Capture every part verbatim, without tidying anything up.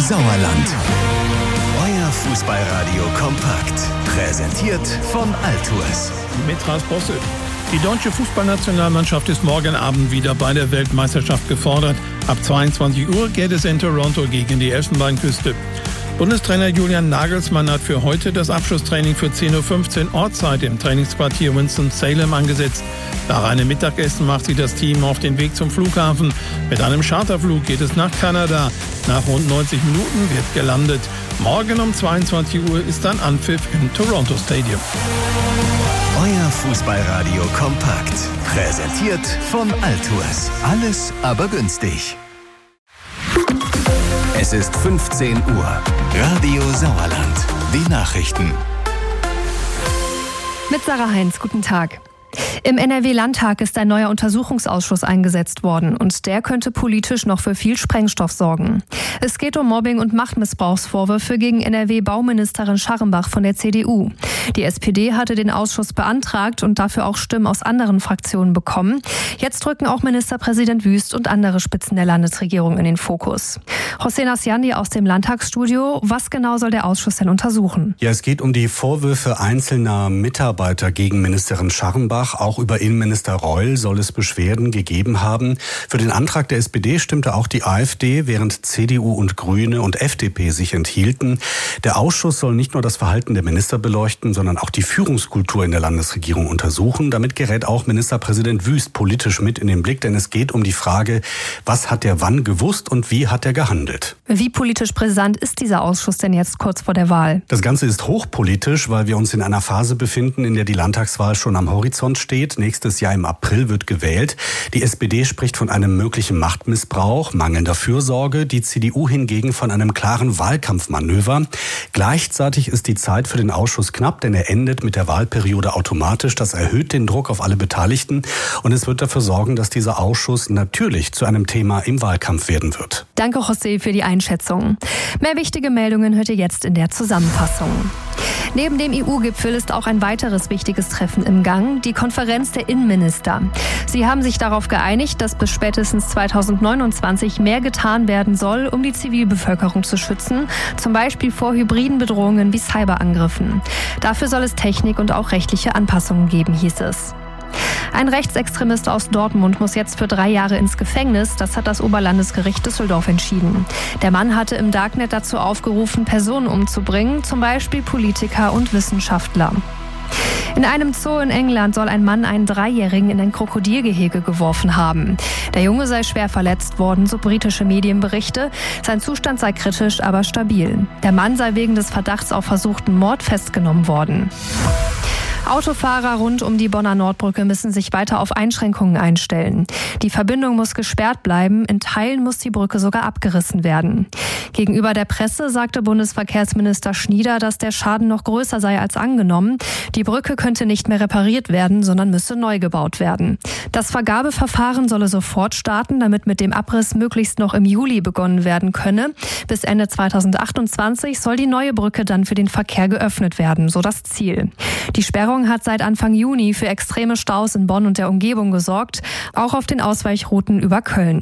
Sauerland. Euer Fußballradio kompakt. Präsentiert von Altours. Mit Ras Bosse. Die deutsche Fußballnationalmannschaft ist morgen Abend wieder bei der Weltmeisterschaft gefordert. Ab zweiundzwanzig Uhr geht es in Toronto gegen die Elfenbeinküste. Bundestrainer Julian Nagelsmann hat für heute das Abschlusstraining für zehn Uhr fünfzehn Ortszeit im Trainingsquartier Winston-Salem angesetzt. Nach einem Mittagessen macht sich das Team auf den Weg zum Flughafen. Mit einem Charterflug geht es nach Kanada. Nach rund neunzig Minuten wird gelandet. Morgen um zweiundzwanzig Uhr ist dann Anpfiff im Toronto Stadium. Euer Fußballradio kompakt. Präsentiert von Altours. Alles aber günstig. Es ist fünfzehn Uhr. Radio Sauerland. Die Nachrichten. Mit Sarah Heinz, guten Tag. Im N R W-Landtag ist ein neuer Untersuchungsausschuss eingesetzt worden und der könnte politisch noch für viel Sprengstoff sorgen. Es geht um Mobbing- und Machtmissbrauchsvorwürfe gegen N R W-Bauministerin Scharrenbach von der C D U. Die S P D hatte den Ausschuss beantragt und dafür auch Stimmen aus anderen Fraktionen bekommen. Jetzt rücken auch Ministerpräsident Wüst und andere Spitzen der Landesregierung in den Fokus. Hossein Asjandi aus dem Landtagsstudio. Was genau soll der Ausschuss denn untersuchen? Ja, es geht um die Vorwürfe einzelner Mitarbeiter gegen Ministerin Scharrenbach. Auch über Innenminister Reul soll es Beschwerden gegeben haben. Für den Antrag der S P D stimmte auch die AfD, während C D U und Grüne und F D P sich enthielten. Der Ausschuss soll nicht nur das Verhalten der Minister beleuchten, sondern auch die Führungskultur in der Landesregierung untersuchen. Damit gerät auch Ministerpräsident Wüst politisch mit in den Blick, denn es geht um die Frage, was hat er wann gewusst und wie hat er gehandelt? Wie politisch brisant ist dieser Ausschuss denn jetzt kurz vor der Wahl? Das Ganze ist hochpolitisch, weil wir uns in einer Phase befinden, in der die Landtagswahl schon am Horizont steht. Nächstes Jahr im April wird gewählt. Die S P D spricht von einem möglichen Machtmissbrauch, mangelnder Fürsorge, die C D U hingegen von einem klaren Wahlkampfmanöver. Gleichzeitig ist die Zeit für den Ausschuss knapp, denn er endet mit der Wahlperiode automatisch. Das erhöht den Druck auf alle Beteiligten und es wird dafür sorgen, dass dieser Ausschuss natürlich zu einem Thema im Wahlkampf werden wird. Danke, José, für die Einschätzung. Mehr wichtige Meldungen hört ihr jetzt in der Zusammenfassung. Neben dem E U-Gipfel ist auch ein weiteres wichtiges Treffen im Gang, die Konferenz der Innenminister. Sie haben sich darauf geeinigt, dass bis spätestens zweitausendneunundzwanzig mehr getan werden soll, um die Zivilbevölkerung zu schützen, zum Beispiel vor hybriden Bedrohungen wie Cyberangriffen. Dafür soll es Technik und auch rechtliche Anpassungen geben, hieß es. Ein Rechtsextremist aus Dortmund muss jetzt für drei Jahre ins Gefängnis. Das hat das Oberlandesgericht Düsseldorf entschieden. Der Mann hatte im Darknet dazu aufgerufen, Personen umzubringen, zum Beispiel Politiker und Wissenschaftler. In einem Zoo in England soll ein Mann einen Dreijährigen in ein Krokodilgehege geworfen haben. Der Junge sei schwer verletzt worden, so britische Medienberichte. Sein Zustand sei kritisch, aber stabil. Der Mann sei wegen des Verdachts auf versuchten Mord festgenommen worden. Autofahrer rund um die Bonner Nordbrücke müssen sich weiter auf Einschränkungen einstellen. Die Verbindung muss gesperrt bleiben, in Teilen muss die Brücke sogar abgerissen werden. Gegenüber der Presse sagte Bundesverkehrsminister Schnieder, dass der Schaden noch größer sei als angenommen. Die Brücke könnte nicht mehr repariert werden, sondern müsse neu gebaut werden. Das Vergabeverfahren solle sofort starten, damit mit dem Abriss möglichst noch im Juli begonnen werden könne. Bis Ende zweitausendachtundzwanzig soll die neue Brücke dann für den Verkehr geöffnet werden, so das Ziel. Die Sperrung hat seit Anfang Juni für extreme Staus in Bonn und der Umgebung gesorgt, auch auf den Ausweichrouten über Köln.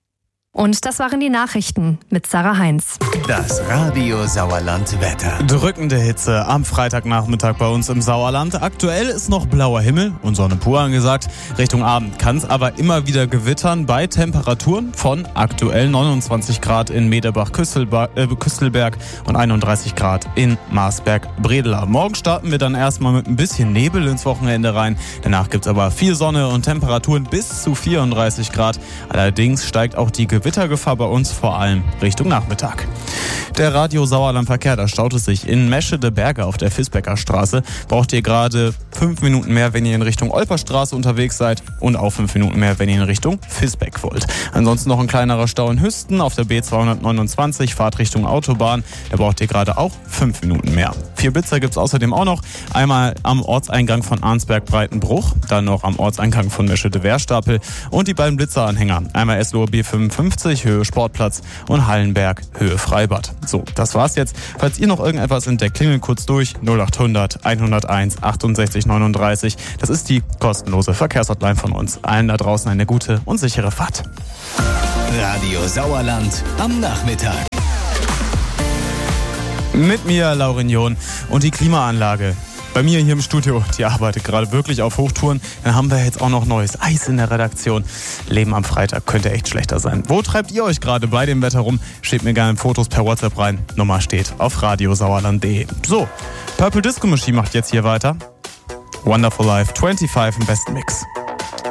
Und das waren die Nachrichten mit Sarah Heinz. Das Radio Sauerland Wetter. Drückende Hitze am Freitagnachmittag bei uns im Sauerland. Aktuell ist noch blauer Himmel und Sonne pur angesagt. Richtung Abend kann es aber immer wieder gewittern bei Temperaturen von aktuell neunundzwanzig Grad in Mederbach-Küstelberg und einunddreißig Grad in Marsberg-Bredela. Morgen starten wir dann erstmal mit ein bisschen Nebel ins Wochenende rein. Danach gibt es aber viel Sonne und Temperaturen bis zu vierunddreißig Grad. Allerdings steigt auch die Gewittergefahr bei uns vor allem Richtung Nachmittag. Der Radio Sauerland Verkehr, da staut es sich in Meschede-Berge auf der Visbecker Straße. Braucht ihr gerade fünf Minuten mehr, wenn ihr in Richtung Olperstraße unterwegs seid und auch fünf Minuten mehr, wenn ihr in Richtung Visbeck wollt. Ansonsten noch ein kleinerer Stau in Hüsten auf der B zweihundertneunundzwanzig, Fahrt Richtung Autobahn. Da braucht ihr gerade auch fünf Minuten mehr. Vier Blitzer gibt es außerdem auch noch. Einmal am Ortseingang von Arnsberg-Breitenbruch, dann noch am Ortseingang von Meschede-Wehrstapel und die beiden Blitzeranhänger. Einmal Eslohe B fünfundfünfzig, Höhe Sportplatz und Hallenberg, Höhe Freibad. So, das war's jetzt. Falls ihr noch irgendetwas entdeckt, klingelt kurz durch null achthundert hunderteins achtundsechzig neununddreißig. Das ist die kostenlose Verkehrshotline von uns. Allen da draußen eine gute und sichere Fahrt. Radio Sauerland am Nachmittag. Mit mir, Laurinion, und die Klimaanlage. Bei mir hier im Studio, die arbeitet gerade wirklich auf Hochtouren. Dann haben wir jetzt auch noch neues Eis in der Redaktion. Leben am Freitag könnte echt schlechter sein. Wo treibt ihr euch gerade bei dem Wetter rum? Schickt mir gerne Fotos per WhatsApp rein. Nummer steht auf radiosauerland punkt de. So, Purple Disco Machine macht jetzt hier weiter. Wonderful Life, fünfundzwanzig im besten Mix.